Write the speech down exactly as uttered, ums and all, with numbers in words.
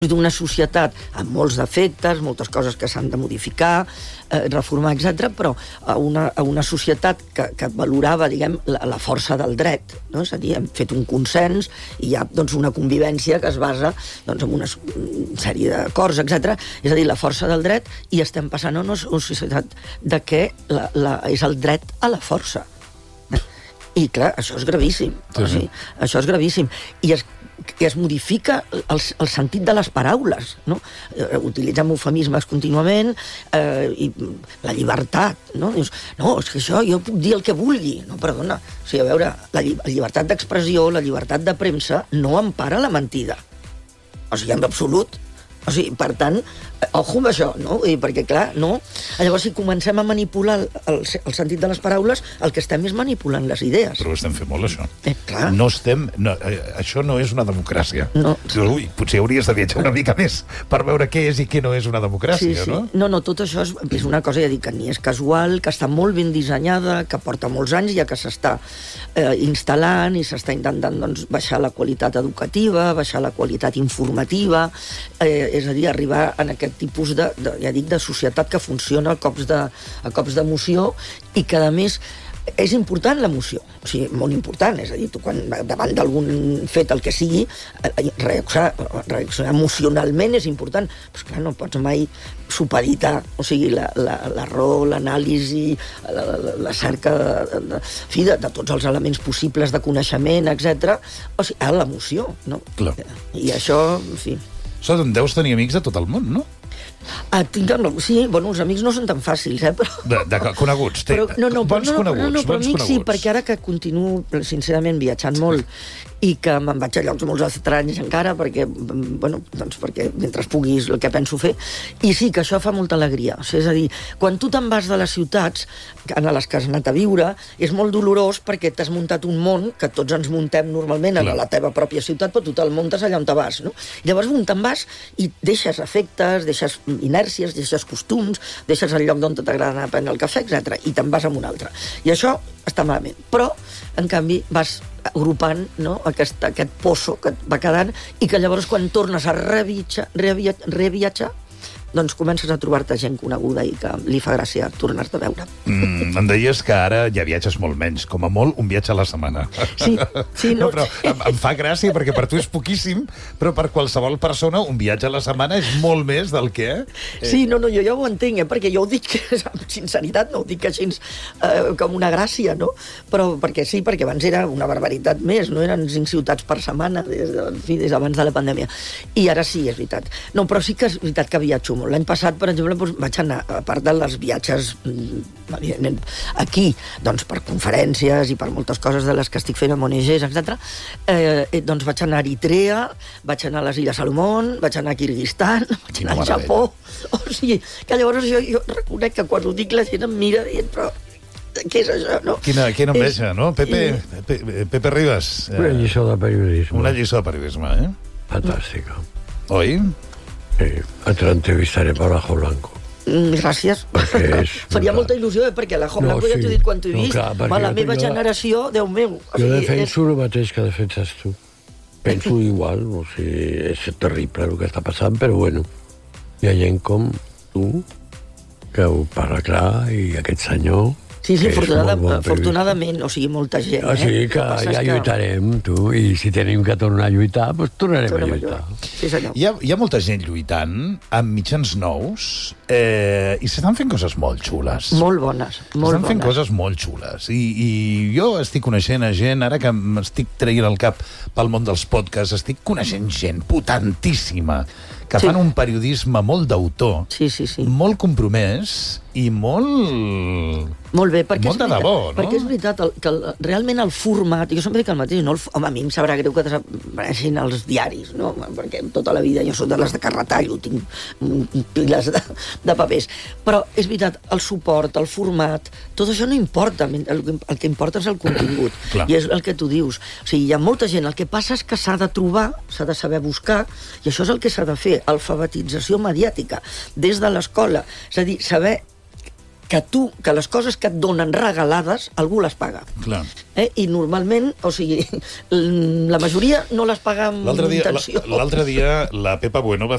d'una societat amb molts defectes, moltes coses que s'han de modificar, eh, reformar, etcètera, però a una, a una societat que, que valorava, diguem, la, la força del dret, no? És a dir, hem fet un consens i hi ha doncs, una convivència que es basa doncs, en una sèrie d'acords, etcètera. És a dir, la força del dret, i estem passant a una societat de què la, la, és el dret a la força. I, clar, això és gravíssim. Sí, sí. O sigui, això és gravíssim. I es que es modifica el, el sentit de les paraules, no? Eh, utilitzem eufemismes contínuament, eh, i la llibertat, no? Dius, no, és que això jo puc dir el que vulgui. No, perdona. O sigui, a veure, la, lli la llibertat d'expressió, la llibertat de premsa, no empara la mentida. O sigui, en absolut. O sigui, per tant, ojo amb això, no? I perquè, clar, no... Llavors, si comencem a manipular el, el, el sentit de les paraules, el que estem és manipulant les idees. Però ho estem fent molt, això. Eh, clar. No estem... No, eh, això no és una democràcia. No. Ui, potser hauries de viatjar una mica més per veure què és i què no és una democràcia, sí, sí. no? No, no, tot això és, és una cosa, ja dic, que ni és casual, que està molt ben dissenyada, que porta molts anys ja que s'està eh, instal·lant i s'està intentant doncs, baixar la qualitat educativa, baixar la qualitat informativa, eh, és a dir, arribar en aquest tipus de, de, ja dic, de societat que funciona a cops de, a cops d'emoció i que, a més, és important l'emoció, o sigui, molt important, és a dir, tu quan davant d'algun fet, el que sigui, reaccionar, reaccionar emocionalment és important, però clar, no pots mai supeditar, o sigui, la, la, la raó, l'anàlisi, la, la, la cerca de, de, fi, de, de tots els elements possibles de coneixement, etcètera, o sigui, a l'emoció, no? Clar. I això, en fi... So, deus tenir amics de tot el món, no? Ah, tinc, no, sí, bueno, els amics no són tan fàcils, eh, però... De, de coneguts, té, però, no, no, bons no, no, coneguts, no, no, però bons amics coneguts. sí, perquè ara que continuo, sincerament, viatjant molt, i que me'n vaig a llocs molt estranys encara, perquè, bueno, doncs perquè mentre puguis el que penso fer, i sí, que això fa molta alegria. O sigui, és a dir, quan tu te'n vas de les ciutats en les que has anat a viure, és molt dolorós perquè t'has muntat un món, que tots ens muntem normalment a la teva pròpia ciutat, però tu te'l muntes allà on te vas, no? I llavors on te'n vas i deixes efectes, deixes inèrcies, deixes costums, deixes el lloc d'on t'agrada anar a prendre el cafè, etcètera, i te'n vas a un altre. I això està malament. Però, en canvi, vas agrupant, no, aquest, aquest pozo que et va quedant i que llavors quan tornes a reviatjar, reviatjar, reviatjar doncs comences a trobar-te gent coneguda i que li fa gràcia tornar-te a veure. Mm, em deies que ara ja viatges molt menys, com a molt un viatge a la setmana. Sí, sí, no. no però em, em fa gràcia perquè per tu és poquíssim, però per qualsevol persona un viatge a la setmana és molt més del que... Eh... Sí, no, no, jo ja ho entenc, eh, perquè jo ho dic amb sinceritat, no ho dic així eh, com una gràcia, no? Però perquè sí, perquè abans era una barbaritat més, no eren cinc ciutats per setmana, des, de, en fi, des d'abans de la pandèmia. I ara sí, és veritat. No, però sí que és veritat que viatjo molt. L'any passat, per exemple, doncs, vaig anar, a part de les viatges, evidentment, aquí, doncs, per conferències i per moltes coses de les que estic fent amb O N Ges, etcètera, eh, doncs vaig anar a Eritrea, vaig anar a les Illes Salomón, vaig anar a Kirguistan, vaig anar al Japó. O sigui, que llavors jo, jo reconec que quan ho dic la gent em mira dient, però què és això, no? Quina, quina enveja, no? Pepe, I... Pepe, Pepe Ribas. Una lliçó de periodisme. Una lliçó de periodisme, eh? Fantàstica. Oi? Sí, te l'entrevistaré per Ajo Blanco. Mm, gràcies. És faria molta il·lusió, eh? Perquè l'Ajo Blanco, no, sí, ja t'ho he dit quan t'ho he vist, no, clar, la meva generació, Déu meu. O jo sigui, defenso és... el mateix que defenses tu. Penso igual, o sigui, és terrible el que està passant, però bueno, hi ha gent com tu que ho parla clar i aquest senyor... Sí, sí, afortunada, bon afortunadament, o sigui, molta gent. O sigui que eh? ja que... lluitarem, tu, i si tenim que tornar a lluitar, doncs tornarem Tornem a lluitar. Sí, senyor. Hi ha, hi ha molta gent lluitant amb mitjans nous eh, i s'estan fent coses molt xules. Molt bones, molt bones. Estan fent coses molt xules. I, I jo estic coneixent a gent, ara que m'estic traient el cap pel món dels podcasts, estic coneixent gent potentíssima que sí. fan un periodisme molt d'autor, sí, sí, sí. molt compromès i molt... Molt bé, perquè, molt és, veritat, debò, no? perquè és veritat el, que el, realment el format, jo sempre dic el mateix, no? El, home, a mi em sabrà greu que desapareixin els diaris, no? Perquè tota la vida jo soc de les de Carretallo, tinc piles de, de papers, però és veritat, el suport, el format, tot això no importa, el, el que importa és el contingut, i és el que tu dius. O sigui, hi ha molta gent, el que passa és que s'ha de trobar, s'ha de saber buscar, i això és el que s'ha de fer, alfabetització mediàtica, des de l'escola, és a dir, saber que tu, que les coses que et donen regalades, algú les paga. Clar. Eh? I normalment, o sigui, la majoria no les paga amb L'altre dia, intenció. l'altre dia la Pepa Bueno va